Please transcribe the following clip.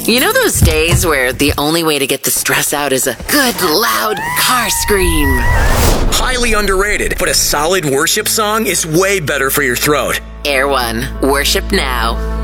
You know those days where the only way to get the stress out is a good, loud car scream? Highly underrated, but a solid worship song is way better for your throat. Air One, worship now.